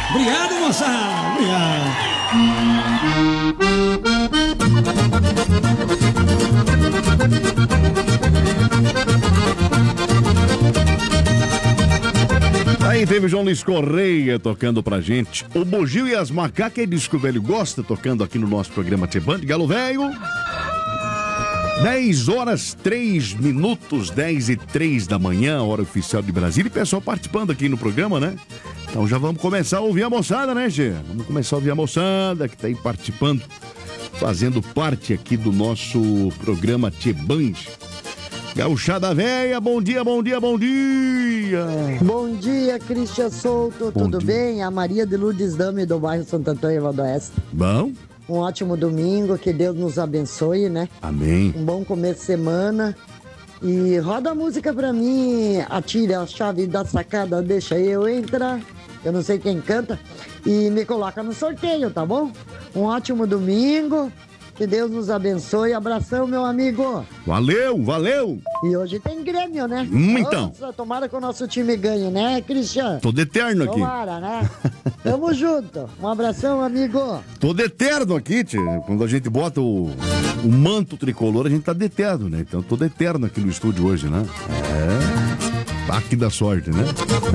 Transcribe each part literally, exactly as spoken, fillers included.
Obrigado, moçada. Obrigado. Aí teve o João Luiz Correia tocando pra gente. O Bugio e as Macacas, ele disse que o velho gosta, tocando aqui no nosso programa T-Band. Galo Velho. dez horas, três minutos, dez e três da manhã, hora oficial de Brasília. E pessoal participando aqui no programa, né? Então já vamos começar a ouvir a moçada, né, Gê? Vamos começar a ouvir a moçada que tá aí participando, fazendo parte aqui do nosso programa T-Band. Gauchada Véia, bom dia, bom dia, bom dia! Bom dia, Cristian Souto, Bom tudo dia. bem? A Maria de Lourdes Dame do bairro Santo Antônio Valdoeste. Bom? Um ótimo domingo, que Deus nos abençoe, né? Amém. Um bom começo de semana. E roda a música pra mim, atira a chave da sacada, deixa eu entrar. Eu não sei quem canta. E me coloca no sorteio, tá bom? Um ótimo domingo. Que Deus nos abençoe. Abração, meu amigo. Valeu, valeu! E hoje tem Grêmio, né? Hum, então. Nossa, tomara que o nosso time ganhe, né, Cristian? Tô de eterno aqui. Tomara, né? Tamo junto. Um abração, amigo. Tô de eterno aqui, tio. Quando a gente bota o, o manto tricolor, a gente tá de eterno, né? Então tô de eterno aqui no estúdio hoje, né? É. Tá aqui da sorte, né?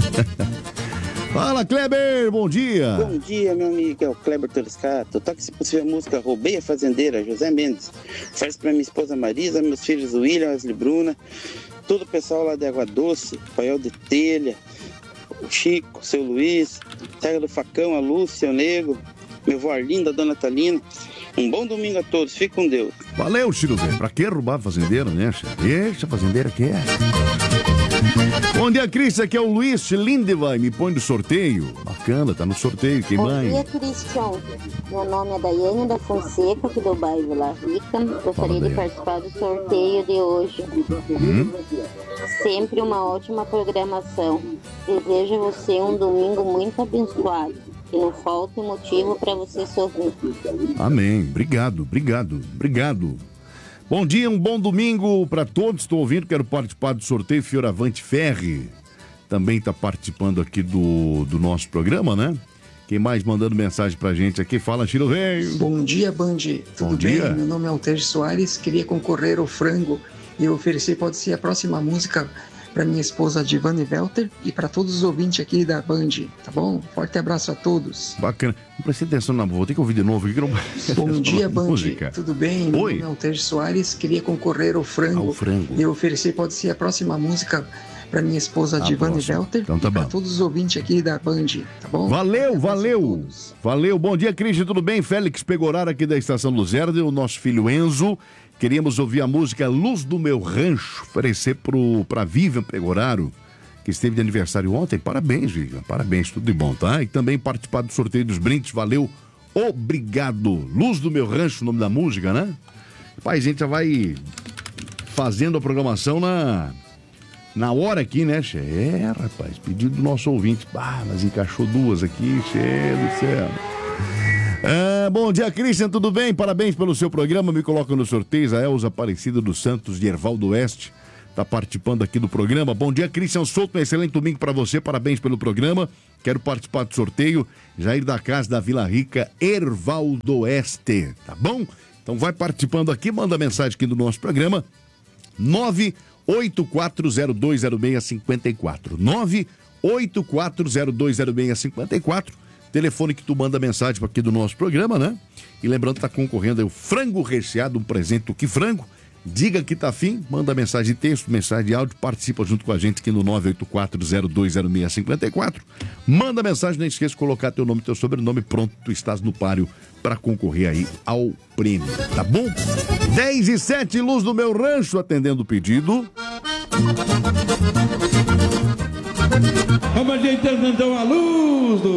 Fala, Kleber, bom dia. Bom dia, meu amigo, é o Kleber Toriscato. Toque, se possível, a música Roubei a Fazendeira, José Mendes. Faz pra minha esposa Marisa, meus filhos William, Wesley Bruna, todo o pessoal lá de Água Doce, Paiol de Telha, o Chico, o seu Luiz, Terra do Facão, a Lúcia, o Nego, meu avô Arlindo, a dona Talina. Um bom domingo a todos, fique com Deus. Valeu, Chiro, velho. Pra que roubar a fazendeira, né? Deixa a fazendeira que é. Bom dia, Cris. Aqui é o Luiz Lindevai. Me põe no sorteio. Bacana, tá no sorteio. Quem Bom mais? dia, Cristian. Meu nome é Daiane da Fonseca, aqui do bairro Vila Rica. Gostaria Fala, de Daiane. participar do sorteio de hoje. Hum? Sempre uma ótima programação. Desejo a você um domingo muito abençoado. Que não falte motivo para você sorrir. Amém. Obrigado, obrigado, obrigado. Bom dia, um bom domingo para todos. Estou ouvindo, quero participar do sorteio. Fioravante Ferri também está participando aqui do, do nosso programa, né? Quem mais mandando mensagem pra gente aqui? Fala, Chiro Veio. Bom dia, Band. Tudo Bom bem? dia. Meu nome é Alter Soares. Queria concorrer ao frango e oferecer, pode ser a próxima música para minha esposa Divane Welter e para todos os ouvintes aqui da Band, tá bom? Forte abraço a todos. Bacana. Não prestei atenção na voz, vou ter que ouvir de novo aqui que não. Bom dia, Band. Música. Tudo bem? Meu Oi. nome é Alter Soares. Queria concorrer ao frango, Ao frango. e oferecer, pode ser a próxima música para minha esposa A Divane próxima. Welter Então tá e para bom. todos os ouvintes aqui da Band, tá bom? Valeu, Forte abraço a valeu. todos. Valeu. Bom dia, Cristian, tudo bem? Félix Pegoraro aqui da Estação Luzerde, o nosso filho Enzo. Queríamos ouvir a música Luz do Meu Rancho, oferecer pro, pra Vivian Pegoraro, que esteve de aniversário ontem. Parabéns, Vivian. Parabéns, tudo de bom, tá? E também participar do sorteio dos brindes. Valeu. Obrigado. Luz do Meu Rancho, o nome da música, né? Pai, a gente já vai fazendo a programação na... Na hora aqui, né, Che? É, rapaz, pedido do nosso ouvinte. Ah, mas encaixou duas aqui, Che do céu. É, bom dia, Cristian, tudo bem? Parabéns pelo seu programa. Me coloca no sorteio. A Elza Aparecida dos Santos de Erval do Oeste está participando aqui do programa. Bom dia, Cristian Souto. Um excelente domingo para você. Parabéns pelo programa. Quero participar do sorteio. Jair da Casa da Vila Rica, Erval do Oeste. Tá bom? Então vai participando aqui. Manda mensagem aqui do nosso programa. nove oito quatro zero dois zero seis cinco quatro. nove oito quatro zero dois zero seis cinco quatro. Telefone que tu manda mensagem para aqui do nosso programa, né? E lembrando, tá concorrendo aí o frango recheado, um presente do Que Frango. Diga que tá afim, manda mensagem de texto, mensagem de áudio, participa junto com a gente aqui no nove oito quatro zero dois zero seis cinco quatro. Manda mensagem, não esqueça de colocar teu nome, teu sobrenome, pronto, tu estás no páreo para concorrer aí ao prêmio, tá bom? dez e sete, Luz do Meu Rancho, atendendo o pedido. Vamos ajeitando então a luz do